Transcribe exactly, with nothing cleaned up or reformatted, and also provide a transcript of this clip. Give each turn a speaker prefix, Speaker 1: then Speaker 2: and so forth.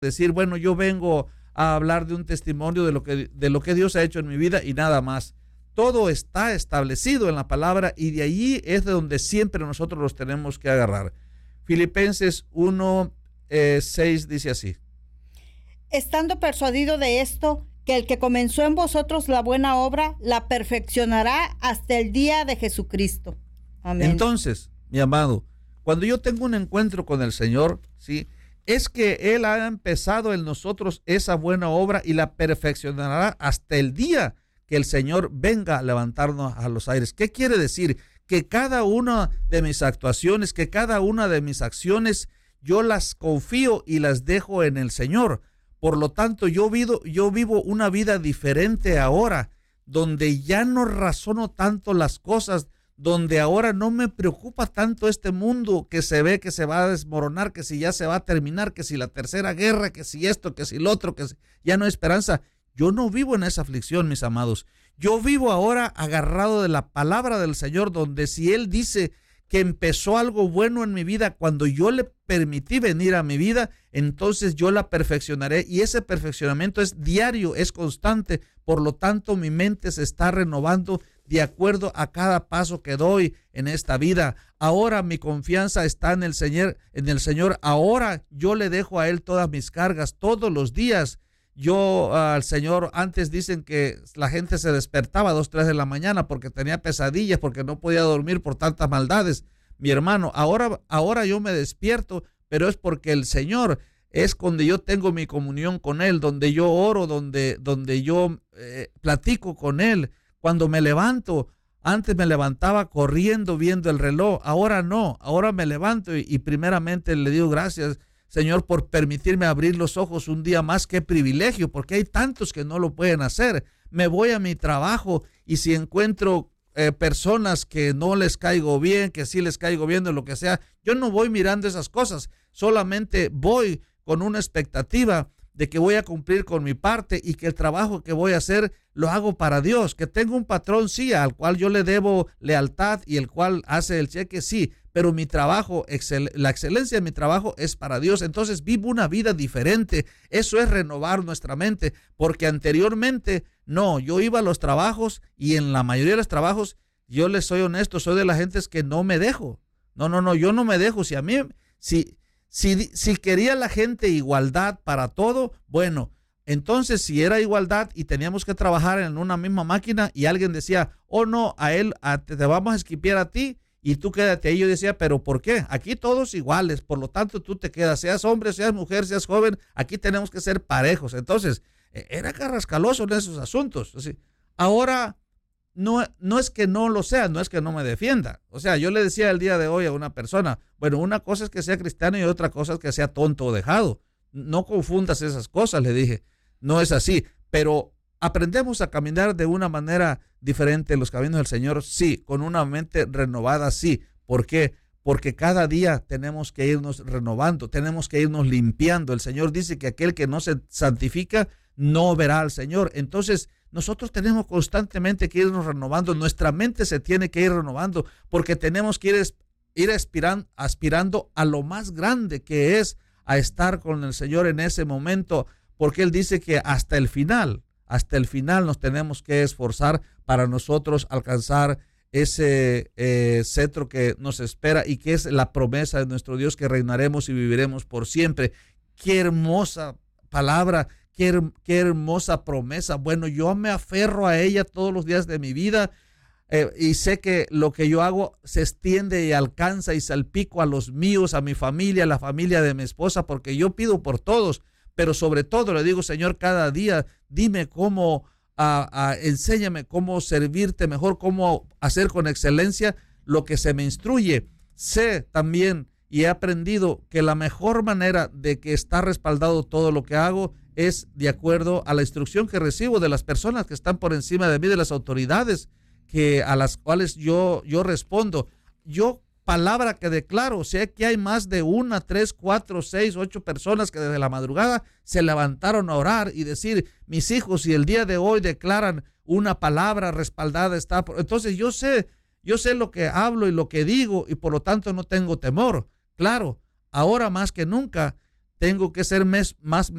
Speaker 1: decir, bueno, yo vengo a hablar de un testimonio de lo que, de lo que Dios ha hecho en mi vida y nada más. Todo está establecido en la palabra y de allí es de donde siempre nosotros los tenemos que agarrar. Filipenses uno, seis dice así.
Speaker 2: Estando persuadido de esto, que el que comenzó en vosotros la buena obra, la perfeccionará hasta el día de Jesucristo. Amén.
Speaker 1: Entonces, mi amado, cuando yo tengo un encuentro con el Señor, ¿sí?, es que Él ha empezado en nosotros esa buena obra y la perfeccionará hasta el día que el Señor venga a levantarnos a los aires. ¿Qué quiere decir? Que cada una de mis actuaciones, que cada una de mis acciones, yo las confío y las dejo en el Señor. Por lo tanto, yo vivo, yo vivo una vida diferente ahora, donde ya no razono tanto las cosas, donde ahora no me preocupa tanto este mundo que se ve que se va a desmoronar, que si ya se va a terminar, que si la tercera guerra, que si esto, que si lo otro, que si ya no hay esperanza. Yo no vivo en esa aflicción, mis amados. Yo vivo ahora agarrado de la palabra del Señor, donde si Él dice que empezó algo bueno en mi vida, cuando yo le permití venir a mi vida, entonces yo la perfeccionaré, y ese perfeccionamiento es diario, es constante. Por lo tanto, mi mente se está renovando de acuerdo a cada paso que doy en esta vida. Ahora mi confianza está en el Señor, en el Señor. Ahora yo le dejo a Él todas mis cargas todos los días. Yo al uh, Señor, antes dicen que la gente se despertaba a dos, tres de la mañana porque tenía pesadillas, porque no podía dormir por tantas maldades. Mi hermano, ahora, ahora yo me despierto, pero es porque el Señor es donde yo tengo mi comunión con Él, donde yo oro, donde, donde yo eh, platico con Él. Cuando me levanto, antes me levantaba corriendo viendo el reloj, ahora no, ahora me levanto y, y primeramente le digo gracias, Señor, por permitirme abrir los ojos un día más. Qué privilegio, porque hay tantos que no lo pueden hacer. Me voy a mi trabajo y si encuentro eh, personas que no les caigo bien, que sí les caigo bien, de lo que sea, yo no voy mirando esas cosas, solamente voy con una expectativa de que voy a cumplir con mi parte y que el trabajo que voy a hacer lo hago para Dios, que tengo un patrón, sí, al cual yo le debo lealtad y el cual hace el cheque, sí, pero mi trabajo, excel, la excelencia de mi trabajo es para Dios. Entonces vivo una vida diferente. Eso es renovar nuestra mente, porque anteriormente, no, yo iba a los trabajos y en la mayoría de los trabajos, yo les soy honesto, soy de las gentes que no me dejo. No, no, no, yo no me dejo. Si a mí, si, si, si quería la gente igualdad para todo, bueno, entonces si era igualdad y teníamos que trabajar en una misma máquina y alguien decía, oh no, a él, a, te, te vamos a esquipear a ti, y tú quédate ahí. Yo decía, pero ¿por qué? Aquí todos iguales, por lo tanto tú te quedas, seas hombre, seas mujer, seas joven, aquí tenemos que ser parejos. Entonces, era carrascaloso en esos asuntos. Así, ahora, no, no es que no lo sea, no es que no me defienda. O sea, yo le decía el día de hoy a una persona, bueno, una cosa es que sea cristiano y otra cosa es que sea tonto o dejado. No confundas esas cosas, le dije. No es así, pero aprendemos a caminar de una manera diferente en los caminos del Señor, sí, con una mente renovada, sí. ¿Por qué? Porque cada día tenemos que irnos renovando, tenemos que irnos limpiando. El Señor dice que aquel que no se santifica no verá al Señor. Entonces, nosotros tenemos constantemente que irnos renovando. Nuestra mente se tiene que ir renovando porque tenemos que ir, ir aspirando, aspirando a lo más grande, que es a estar con el Señor en ese momento, porque Él dice que hasta el final, hasta el final nos tenemos que esforzar para nosotros alcanzar ese eh, cetro que nos espera y que es la promesa de nuestro Dios, que reinaremos y viviremos por siempre. Qué hermosa palabra, qué, qué hermosa promesa. Bueno, yo me aferro a ella todos los días de mi vida eh, y sé que lo que yo hago se extiende y alcanza y salpico a los míos, a mi familia, a la familia de mi esposa, porque yo pido por todos. Pero sobre todo le digo, Señor, cada día dime cómo, a, a, enséñame cómo servirte mejor, cómo hacer con excelencia lo que se me instruye. Sé también y he aprendido que la mejor manera de que está respaldado todo lo que hago es de acuerdo a la instrucción que recibo de las personas que están por encima de mí, de las autoridades que, a las cuales yo, yo respondo. Yo palabra que declaro, sé que hay más de una, tres, cuatro, seis, ocho personas que desde la madrugada se levantaron a orar y decir, mis hijos, y el día de hoy declaran una palabra respaldada está. Entonces yo sé, yo sé lo que hablo y lo que digo y por lo tanto no tengo temor. Claro, ahora más que nunca tengo que ser mes- más